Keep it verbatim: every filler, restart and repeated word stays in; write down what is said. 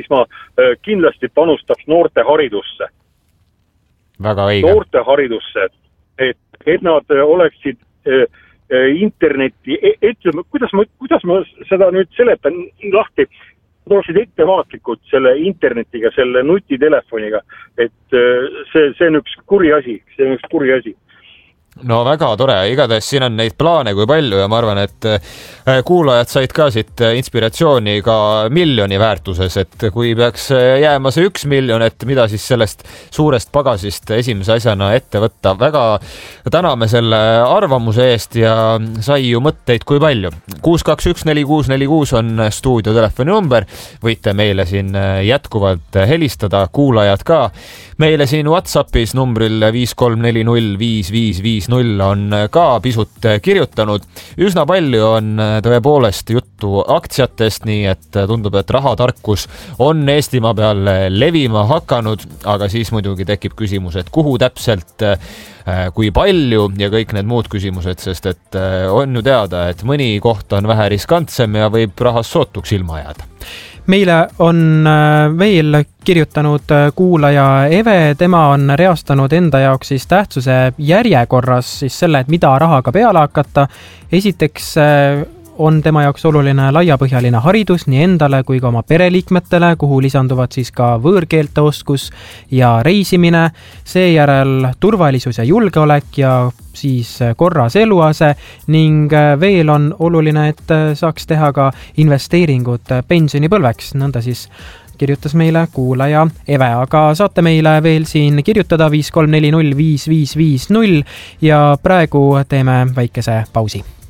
siis ma kindlasti panustaks noorte haridusse. Väga õige. Noorte haridusse, et, et nad oleksid interneti, ütleme, kuidas ma, kuidas ma seda nüüd seletan lahti, nad oleksid ettevaatlikud selle internetiga, selle nutitelefoniga, et see, see on üks kuri asi, see on üks kuri asi. No väga tore, igatahes siin on neid plaane kui palju ja ma arvan, et kuulajad said ka siit inspiratsiooni ka miljoni väärtuses, et kui peaks jääma see üks miljon, et mida siis sellest suurest pagasist esimese asjana ette võtta. Väga täname selle arvamuse eest ja sai ju mõtteid kui palju. kuus kaks üks neli kuus neli kuus on stuudio telefoni number, võite meile siin jätkuvalt helistada, kuulajad ka. Meile siin WhatsAppis numbril viis kolm neli null viis viis viis null on ka pisut kirjutanud. Üsna palju on tõepoolest juttu aktsiatest, nii et tundub, et rahatarkus on Eestimaa peal levima hakanud, aga siis muidugi tekib küsimus, et kuhu täpselt, kui palju ja kõik need muud küsimused, sest et on ju teada, et mõni koht on vähe riskantsem ja võib rahas sootuks ilma jääda. Meile on veel kirjutanud kuulaja Eve, tema on reastanud enda jaoks siis tähtsuse järjekorras siis selle, et mida rahaga peale hakata. Esiteks on tema jaoks oluline laiapõhjaline haridus nii endale kui ka oma pereliikmetele, kuhu lisanduvad siis ka võõrkeelte oskus ja reisimine, seejärel turvalisus ja julgeolek ja siis korras eluase ning veel on oluline, et saaks teha ka investeeringud pensionipõlveks, nõnda siis kirjutas meile kuulaja Eve, aga saate meile veel siin kirjutada viis kolm neli null viis viis viis null ja praegu teeme väikese pausi.